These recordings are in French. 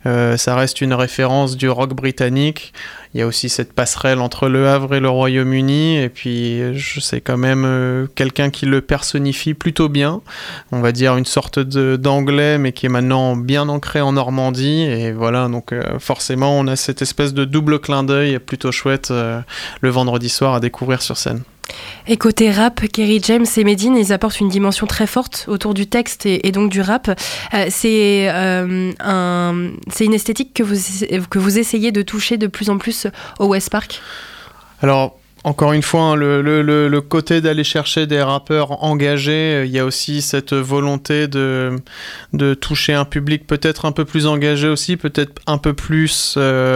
Ça reste une référence du rock britannique. Il y a aussi cette passerelle entre Le Havre et le Royaume-Uni, et puis c'est quand même quelqu'un qui le personnifie plutôt bien. On va dire une sorte d'anglais, mais qui est maintenant bien ancré en Normandie, et voilà, donc forcément on a cette espèce de double clin d'œil plutôt chouette le vendredi soir à découvrir sur scène. Et côté rap, Kerry James et Medine, ils apportent une dimension très forte autour du texte et donc du rap. C'est une esthétique que vous essayez de toucher de plus en plus au West Park. Alors, encore une fois, le côté d'aller chercher des rappeurs engagés, il y a aussi cette volonté de toucher un public peut-être un peu plus engagé aussi, peut-être un peu plus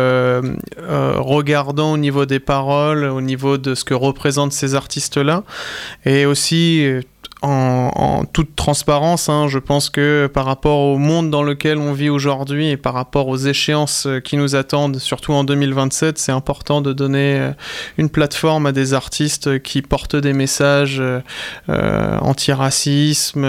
regardant au niveau des paroles, au niveau de ce que représentent ces artistes-là. Et aussi, en toute transparence, je pense que par rapport au monde dans lequel on vit aujourd'hui et par rapport aux échéances qui nous attendent, surtout en 2027, c'est important de donner une plateforme à des artistes qui portent des messages anti-racisme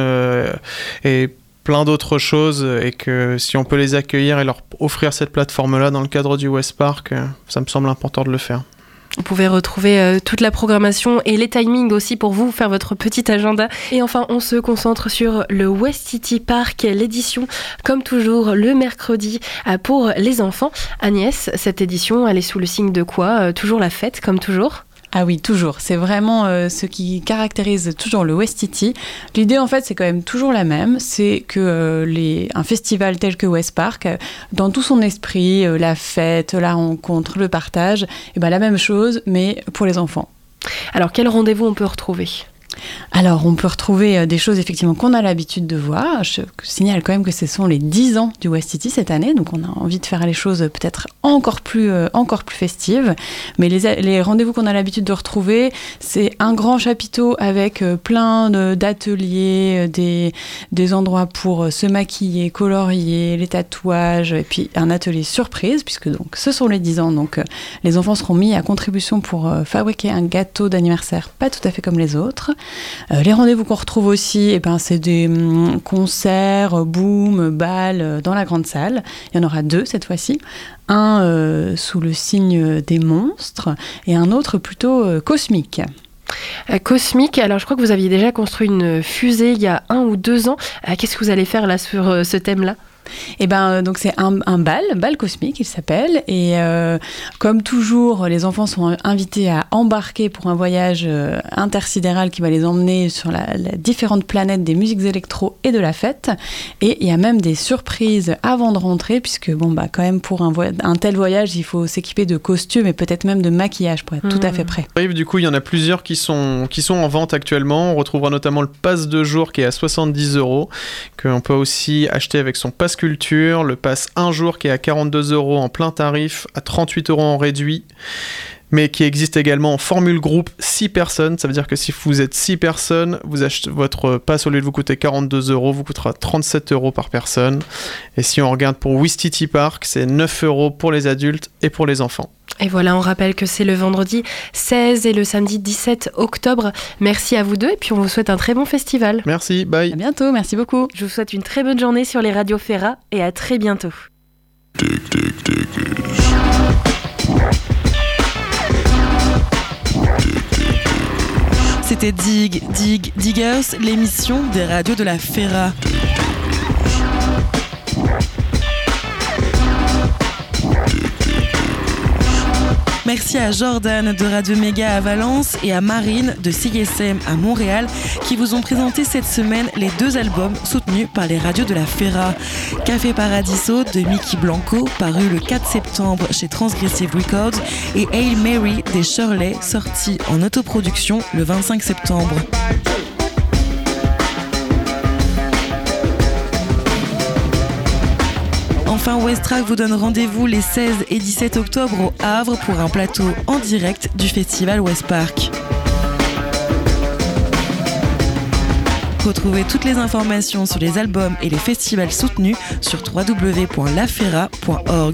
et plein d'autres choses, et que si on peut les accueillir et leur offrir cette plateforme-là dans le cadre du West Park, ça me semble important de le faire. Vous pouvez retrouver toute la programmation et les timings aussi pour vous faire votre petit agenda. Et enfin, on se concentre sur le Westity Park, l'édition, comme toujours, le mercredi pour les enfants. Agnès, cette édition, elle est sous le signe de quoi ? Toujours la fête, comme toujours ? Ah oui, toujours. C'est vraiment ce qui caractérise toujours le Westity. L'idée, en fait, c'est quand même toujours la même. C'est que un festival tel que West Park, dans tout son esprit, la fête, la rencontre, le partage, et ben la même chose, mais pour les enfants. Alors, quel rendez-vous on peut retrouver ? Alors, on peut retrouver des choses effectivement qu'on a l'habitude de voir. Je signale quand même que ce sont les 10 ans du Westity cette année, donc on a envie de faire les choses peut-être encore plus festives. Mais les rendez-vous qu'on a l'habitude de retrouver, c'est un grand chapiteau avec plein d'ateliers, des endroits pour se maquiller, colorier, les tatouages, et puis un atelier surprise, puisque donc ce sont les 10 ans, donc les enfants seront mis à contribution pour fabriquer un gâteau d'anniversaire pas tout à fait comme les autres. Les rendez-vous qu'on retrouve aussi, c'est des concerts, boom, bal dans la grande salle. Il y en aura 2 cette fois-ci. Un sous le signe des monstres et un autre plutôt cosmique. Cosmique, alors je crois que vous aviez déjà construit une fusée il y a 1 ou 2 ans. Qu'est-ce que vous allez faire là sur ce thème-là ? Donc c'est un bal cosmique il s'appelle, et comme toujours les enfants sont invités à embarquer pour un voyage intersidéral qui va les emmener sur la différentes planètes des musiques électro et de la fête, et il y a même des surprises avant de rentrer, puisque quand même pour un tel voyage il faut s'équiper de costumes et peut-être même de maquillage pour être tout à fait prêt. Du coup il y en a plusieurs qui sont en vente actuellement. On retrouvera notamment le pass de jour qui est à 70€, qu'on peut aussi acheter avec son pass culture, le pass 1 jour qui est à 42€ en plein tarif, à 38€ en réduit, mais qui existe également en formule groupe 6 personnes. Ça veut dire que si vous êtes 6 personnes, vous achetez votre pass, au lieu de vous coûter 42€, vous coûtera 37€ par personne. Et si on regarde pour Westity Park, c'est 9€ pour les adultes et pour les enfants. Et voilà, on rappelle que c'est le vendredi 16 et le samedi 17 octobre. Merci à vous deux et puis on vous souhaite un très bon festival. Merci, bye. À bientôt, merci beaucoup. Je vous souhaite une très bonne journée sur les radios Ferra et à très bientôt. C'était Diggers, l'émission des radios de la Ferra. Merci à Jordan de Radio Méga à Valence et à Marine de CISM à Montréal qui vous ont présenté cette semaine les 2 albums soutenus par les radios de la Ferra. Café Paradiso de Mickey Blanco, paru le 4 septembre chez Transgressive Records, et Hail Mary des Shirley, sorti en autoproduction le 25 septembre. Enfin, Westrack vous donne rendez-vous les 16 et 17 octobre au Havre pour un plateau en direct du festival West Park. Retrouvez toutes les informations sur les albums et les festivals soutenus sur www.laferra.org.